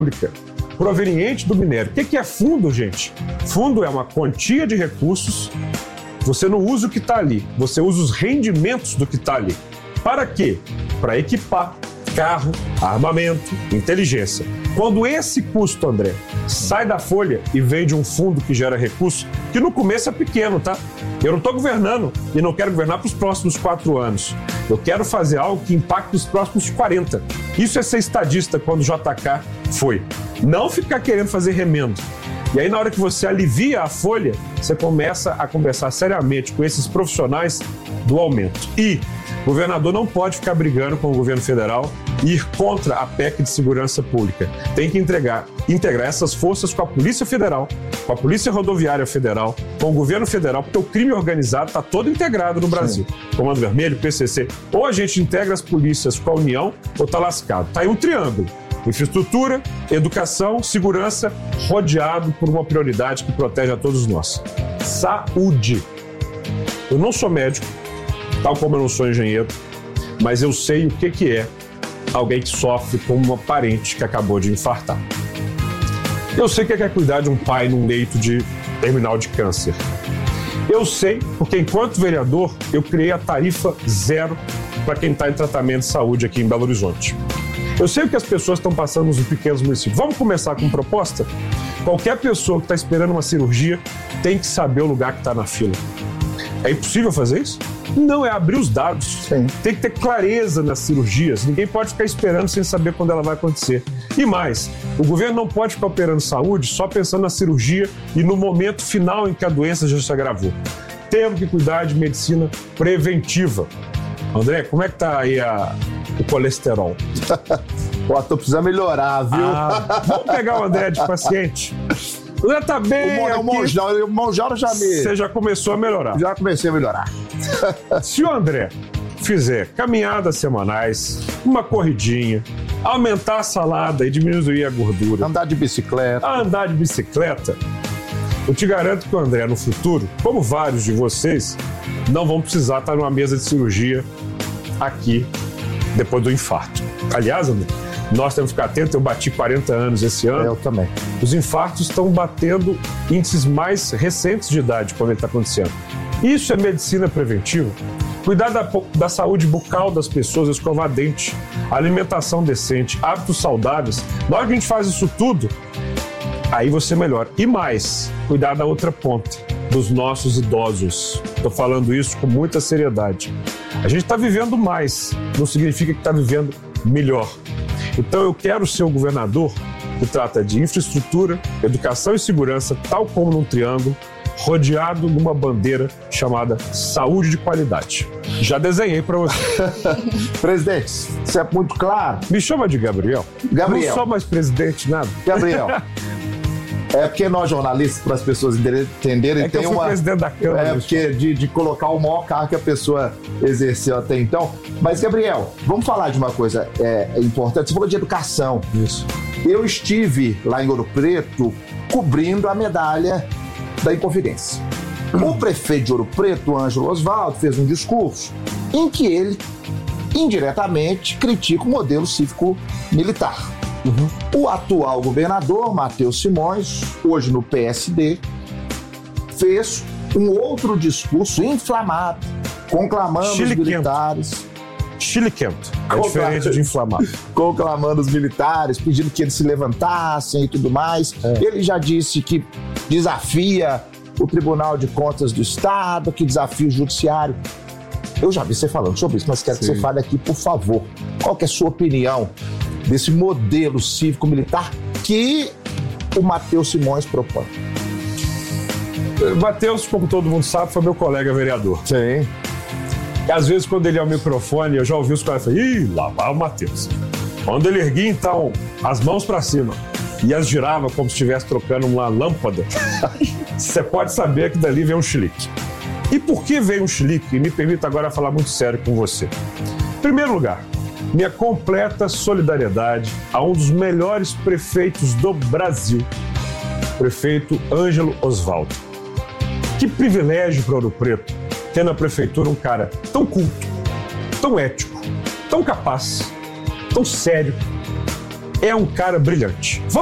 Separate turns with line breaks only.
pública proveniente do minério. O que é fundo, gente? Fundo é uma quantia de recursos. Você não usa o que está ali, você usa os rendimentos do que está ali. Para quê? Para equipar carro, armamento, inteligência. Quando esse custo, André, sai da folha e vem de um fundo que gera recurso, que no começo é pequeno, tá? Eu não estou governando e não quero governar para os próximos 4 anos. Eu quero fazer algo que impacte os próximos 40. Isso é ser estadista quando o JK foi. Não ficar querendo fazer remendo. E aí, na hora que você alivia a folha, você começa a conversar seriamente com esses profissionais do aumento. E o governador não pode ficar brigando com o governo federal e ir contra a PEC de segurança pública. Tem que integrar essas forças com a Polícia Federal, com a Polícia Rodoviária Federal, com o governo federal, porque o crime organizado está todo integrado no Brasil. Sim. Comando Vermelho, PCC. Ou a gente integra as polícias com a União, ou está lascado. Está aí um triângulo. Infraestrutura, educação, segurança, rodeado por uma prioridade que protege a todos nós. Saúde. Eu não sou médico, tal como eu não sou engenheiro, mas eu sei o que é alguém que sofre com uma parente que acabou de infartar. Eu sei o que é cuidar de um pai num leito de terminal de câncer. Eu sei, porque enquanto vereador, eu criei a tarifa zero para quem está em tratamento de saúde aqui em Belo Horizonte. Eu sei o que as pessoas estão passando nos pequenos municípios. Vamos começar com proposta? Qualquer pessoa que está esperando uma cirurgia tem que saber o lugar que está na fila. É impossível fazer isso? Não, é abrir os dados. Sim. Tem que ter clareza nas cirurgias. Ninguém pode ficar esperando sem saber quando ela vai acontecer. E mais, o governo não pode ficar operando saúde só pensando na cirurgia e no momento final em que a doença já se agravou. Temos que cuidar de medicina preventiva. André, como é que tá aí o colesterol?
Pô, tô precisando melhorar, viu?
Vamos pegar o André de paciente. O André tá bem.
O Monjaro já me...
Você já começou a melhorar.
Já comecei a melhorar.
Se o André fizer caminhadas semanais, uma corridinha, aumentar a salada e diminuir a gordura,
andar de bicicleta,
eu te garanto que o André, no futuro, como vários de vocês, não vão precisar estar numa mesa de cirurgia aqui, depois do infarto. Aliás, André, nós temos que ficar atentos. Eu bati 40 anos esse ano.
Eu também.
Os infartos estão batendo índices mais recentes de idade quando ele está acontecendo. Isso é medicina preventiva. Cuidar da saúde bucal das pessoas, escovar dente, alimentação decente, hábitos saudáveis. Na hora que a gente faz isso tudo, aí você melhora. E mais, cuidar da outra ponta, dos nossos idosos. Estou falando isso com muita seriedade. A gente está vivendo mais, não significa que está vivendo melhor. Então eu quero ser o governador que trata de infraestrutura, educação e segurança, tal como num triângulo, rodeado de uma bandeira chamada saúde de qualidade. Já desenhei para você.
Presidente, isso é muito claro.
Me chama de Gabriel.
Gabriel.
Não sou mais presidente, nada.
Gabriel. É porque nós jornalistas, para as pessoas entenderem,
tem uma... presidente da Câmara.
É porque de colocar o maior cargo que a pessoa exerceu até então. Mas, Gabriel, vamos falar de uma coisa importante. Você falou de educação.
Isso.
Eu estive lá em Ouro Preto cobrindo a medalha da Inconfidência. O prefeito de Ouro Preto, Ângelo Osvaldo, fez um discurso em que ele, indiretamente, critica o modelo cívico-militar. Uhum. O atual governador, Matheus Simões, hoje no PSD, fez um outro discurso inflamado, conclamando os militares.
Chile quente, diferente de inflamado.
Conclamando os militares, pedindo que eles se levantassem e tudo mais. Ele já disse que desafia o Tribunal de Contas do Estado, que desafia o Judiciário. Eu já vi você falando sobre isso, mas quero que você fale aqui, por favor. Qual que é a sua opinião desse modelo cívico-militar que o Matheus Simões propõe?
Matheus, como todo mundo sabe, foi meu colega vereador.
Sim.
E às vezes, quando ele ia ao microfone, eu já ouvi os caras falarem: ih, lá vai o Matheus. Quando ele erguia, então, as mãos para cima e as girava como se estivesse trocando uma lâmpada, você pode saber que dali vem um chilique. E por que veio um chilique? E me permita agora falar muito sério com você. Em primeiro lugar, minha completa solidariedade a um dos melhores prefeitos do Brasil, prefeito Ângelo Osvaldo. Que privilégio para Ouro Preto ter na prefeitura um cara tão culto, tão ético, tão capaz, tão sério, é um cara brilhante.